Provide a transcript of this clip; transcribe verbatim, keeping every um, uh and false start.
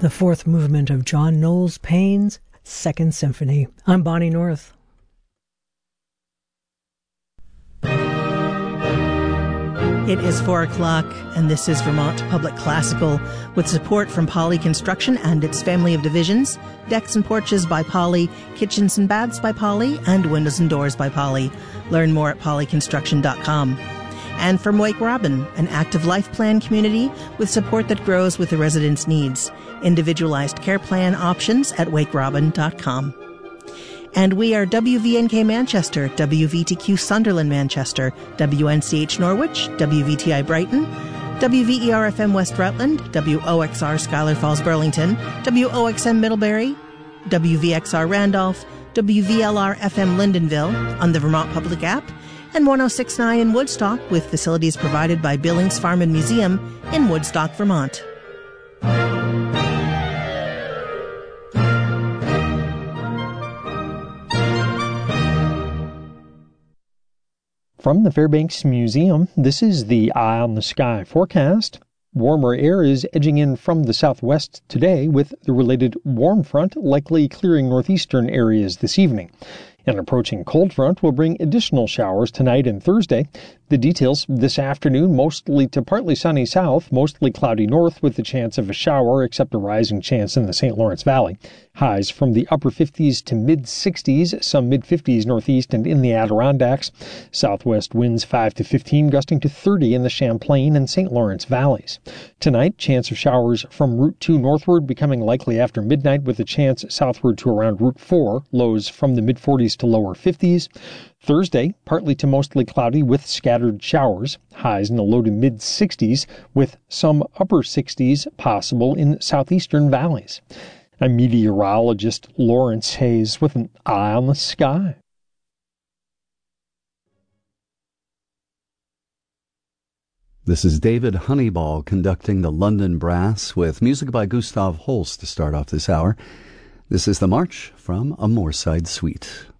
the fourth movement of John Knowles Payne's Second Symphony. I'm Bonnie North. It is four o'clock, and this is Vermont Public Classical, with support from Poly Construction and its family of divisions, Decks and Porches by Poly, Kitchens and Baths by Poly, and Windows and Doors by Poly. Learn more at poly construction dot com. And from Wake Robin, an active life plan community with support that grows with the residents' needs. Individualized care plan options at wake robin dot com. And we are W V N K Manchester, W V T Q Sunderland Manchester, W N C H Norwich, W V T I Brighton, W V E R F M West Rutland, W O X R Schuyler Falls Burlington, W O X M Middlebury, W V X R Randolph, W V L R F M Lyndonville on the Vermont Public app, and one oh six point nine in Woodstock with facilities provided by Billings Farm and Museum in Woodstock, Vermont. From the Fairbanks Museum, this is the Eye on the Sky forecast. Warmer air is edging in from the southwest today, with the related warm front likely clearing northeastern areas this evening. An approaching cold front will bring additional showers tonight and Thursday. The details this afternoon, mostly to partly sunny south, mostly cloudy north with the chance of a shower, except a rising chance in the Saint Lawrence Valley. Highs from the upper fifties to mid-sixties, some mid-fifties northeast and in the Adirondacks. Southwest winds five to fifteen, gusting to thirty in the Champlain and Saint Lawrence valleys. Tonight, chance of showers from Route two northward becoming likely after midnight with a chance southward to around Route four, lows from the mid-forties to lower fifties. Thursday, partly to mostly cloudy with scattered showers, highs in the low to mid-sixties with some upper sixties possible in southeastern valleys. I'm meteorologist Lawrence Hayes with an eye on the sky. This is David Honeyball conducting the London Brass with music by Gustav Holst to start off this hour. This is the March from a Moorside Suite.